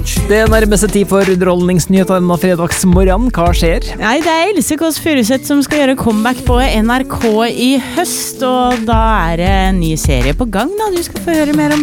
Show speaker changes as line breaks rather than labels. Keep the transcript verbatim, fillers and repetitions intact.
Det nærmer seg tid for underholdningsnyheter denne fredagsmorgen. Hva skjer?
Nei, det er Else Kåss Furuseth som skal gjøre comeback på N R K i høst, og da er det en ny serie på gang da. Du skal få høre mer om